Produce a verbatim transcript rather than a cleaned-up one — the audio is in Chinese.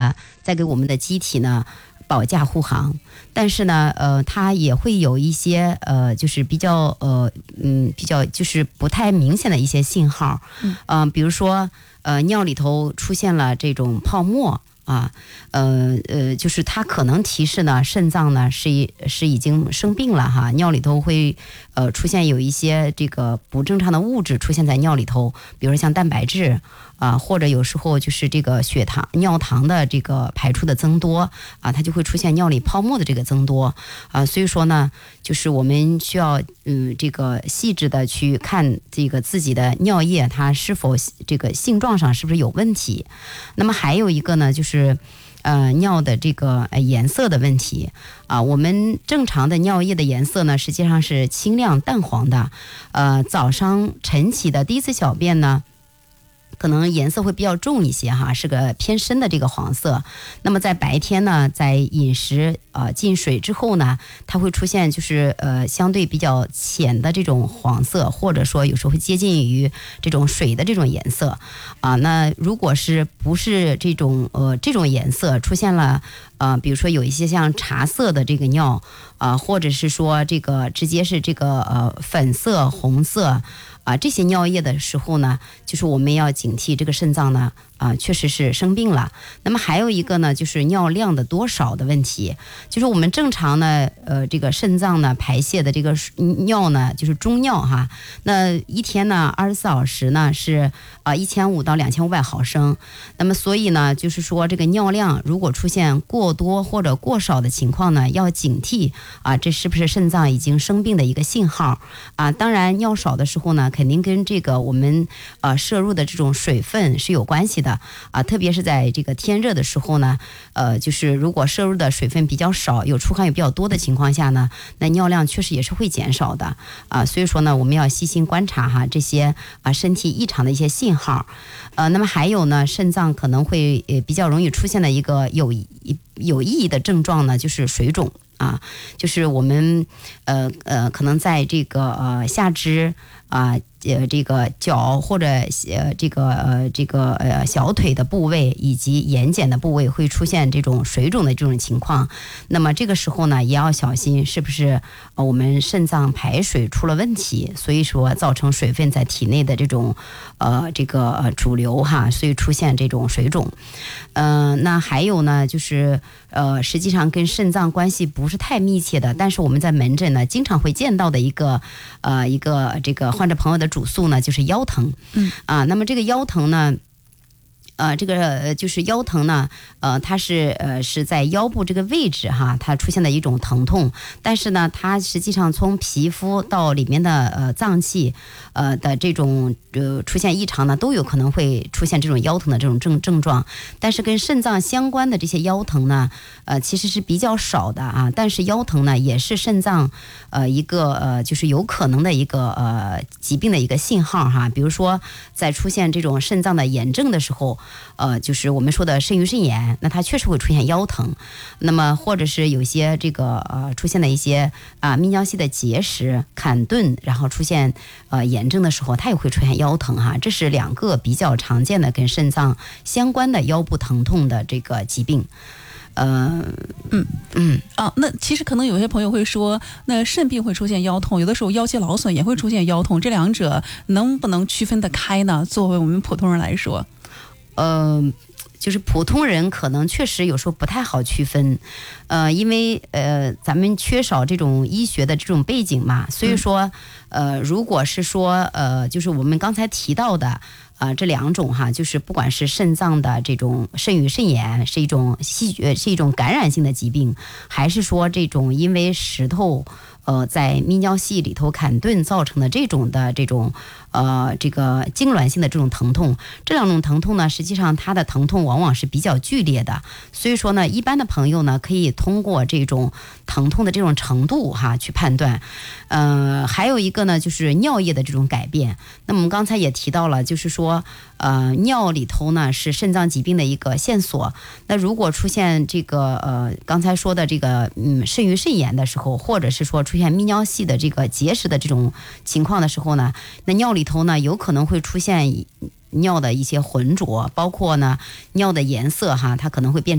呢在给我们的机体呢保驾护航，但是呢，呃，它也会有一些呃，就是比较呃，嗯，比较就是不太明显的一些信号，嗯、呃，比如说呃，尿里头出现了这种泡沫啊，呃呃，就是它可能提示呢，肾脏呢是是已经生病了哈，尿里头会呃出现有一些这个不正常的物质出现在尿里头，比如说像蛋白质。啊，或者有时候就是这个血糖、尿糖的这个排出的增多啊，它就会出现尿里泡沫的这个增多啊，所以说呢，就是我们需要嗯这个细致的去看这个自己的尿液它是否这个性状上是不是有问题。那么还有一个呢，就是呃尿的这个呃颜色的问题啊，我们正常的尿液的颜色呢，实际上是清亮淡黄的，呃早上晨起的第一次小便呢。可能颜色会比较重一些哈，是个偏深的这个黄色。那么在白天呢，在饮食呃进水之后呢，它会出现就是呃相对比较浅的这种黄色，或者说有时候会接近于这种水的这种颜色啊。那如果是不是这种呃这种颜色出现了呃，比如说有一些像茶色的这个尿啊、呃，或者是说这个直接是这个呃粉色、红色。啊，这些尿液的时候呢，就是我们要警惕这个肾脏呢，啊，确实是生病了。那么还有一个呢，就是尿量的多少的问题，就是我们正常呢，呃，这个肾脏呢排泄的这个尿呢，就是中尿哈，那一天呢二十四小时呢是啊一千五到两千五百毫升。那么所以呢，就是说这个尿量如果出现过多或者过少的情况呢，要警惕啊，这是不是肾脏已经生病的一个信号啊？当然尿少的时候呢。肯定跟这个我们呃摄入的这种水分是有关系的啊，特别是在这个天热的时候呢，呃，就是如果摄入的水分比较少，有出汗也比较多的情况下呢，那尿量确实也是会减少的啊，所以说呢，我们要细心观察哈这些啊身体异常的一些信号，呃，那么还有呢，肾脏可能会呃比较容易出现的一个有有意义的症状呢，就是水肿。啊，就是我们呃呃，可能在这个呃下肢啊呃这个脚或者呃这个呃这个呃小腿的部位以及眼睑的部位会出现这种水肿的这种情况。那么这个时候呢，也要小心是不是呃我们肾脏排水出了问题，所以说造成水分在体内的这种呃这个呃主流哈，所以出现这种水肿。嗯、呃，那还有呢，就是呃实际上跟肾脏关系不。不是太密切的，但是我们在门诊呢经常会见到的一个呃一个这个患者朋友的主诉呢就是腰疼，嗯啊，那么这个腰疼呢。呃，这个就是腰疼呢，呃，它是呃是在腰部这个位置哈，它出现的一种疼痛，但是呢，它实际上从皮肤到里面的呃脏器，呃的这种呃出现异常呢，都有可能会出现这种腰疼的这种症症状，但是跟肾脏相关的这些腰疼呢，呃其实是比较少的啊，但是腰疼呢也是肾脏呃一个呃就是有可能的一个呃疾病的一个信号哈，比如说在出现这种肾脏的炎症的时候。呃，就是我们说的肾盂肾炎，那它确实会出现腰疼，那么或者是有些这个呃出现的一些啊、呃、泌尿系的结石、坎顿，然后出现呃炎症的时候，它也会出现腰疼哈，这是两个比较常见的跟肾脏相关的腰部疼痛的这个疾病。呃，嗯嗯啊，那其实可能有些朋友会说，那肾病会出现腰痛，有的时候腰肌劳损也会出现腰痛，这两者能不能区分得开呢？作为我们普通人来说。 呃，就是普通人可能确实有时候不太好区分，呃，因为呃咱们缺少这种医学的这种背景嘛，所以说呃如果是说呃就是我们刚才提到的啊、呃、这两种哈，就是不管是肾脏的这种肾盂肾炎是一种细菌是一种感染性的疾病，还是说这种因为石头呃在泌尿系里头坎顿造成的这种的这种呃这个痉挛性的这种疼痛，这两种疼痛呢，实际上它的疼痛往往是比较剧烈的，所以说呢，一般的朋友呢可以通过这种疼痛的这种程度哈去判断。呃，还有一个呢就是尿液的这种改变。那么我们刚才也提到了，就是说呃尿里头呢是肾脏疾病的一个线索。那如果出现这个呃刚才说的这个嗯肾盂肾炎的时候，或者是说出现泌尿系的这个结石的这种情况的时候呢，那尿里头呢有可能会出现尿的一些浑浊，包括呢尿的颜色哈，它可能会变